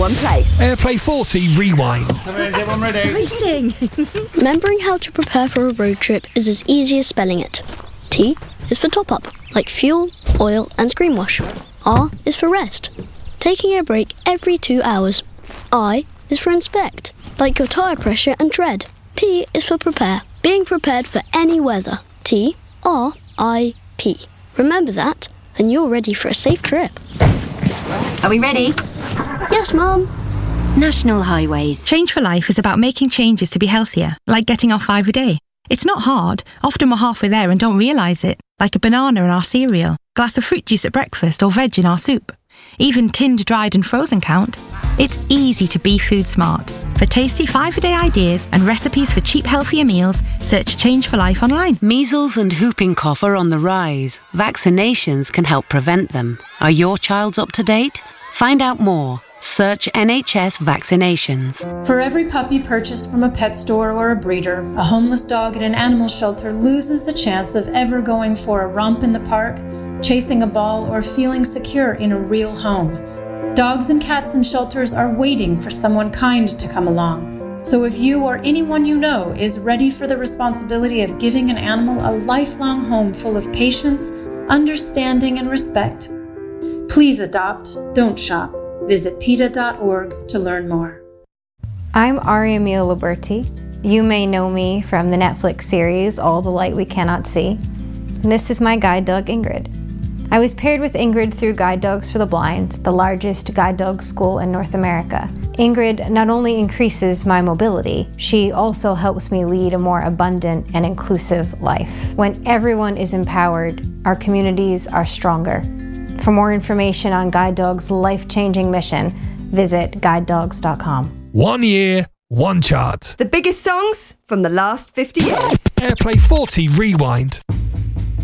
one place. AirPlay 40 Rewind. Exciting! Remembering how to prepare for a road trip is as easy as spelling it. T is for top up, like fuel, oil and screen wash. R is for rest, taking a break every 2 hours. I is for inspect, like your tyre pressure and tread. P is for prepare, being prepared for any weather. T-R-I-P. Remember that, and you're ready for a safe trip. Are we ready? Yes, Mum. National Highways. Change for Life is about making changes to be healthier, like getting off 5 a day. It's not hard. Often we're halfway there and don't realise it, like a banana in our cereal, glass of fruit juice at breakfast or veg in our soup. Even tinned, dried and frozen count. It's easy to be food smart. For tasty 5-a-day ideas and recipes for cheap, healthier meals, search Change for Life online. Measles and whooping cough are on the rise. Vaccinations can help prevent them. Are your child's up to date? Find out more. Search NHS vaccinations. For every puppy purchased from a pet store or a breeder, a homeless dog at an animal shelter loses the chance of ever going for a romp in the park, chasing a ball, or feeling secure in a real home. Dogs and cats in shelters are waiting for someone kind to come along. So if you or anyone you know is ready for the responsibility of giving an animal a lifelong home full of patience, understanding, and respect, please adopt, don't shop. Visit PETA.org to learn more. I'm Ari Emile Liberti. You may know me from the Netflix series All the Light We Cannot See. And this is my guide dog, Ingrid. I was paired with Ingrid through Guide Dogs for the Blind, the largest guide dog school in North America. Ingrid not only increases my mobility, she also helps me lead a more abundant and inclusive life. When everyone is empowered, our communities are stronger. For more information on Guide Dogs' life-changing mission, visit guidedogs.com. 1 year, 1 chart. The biggest songs from the last 50 years. AirPlay 40 Rewind.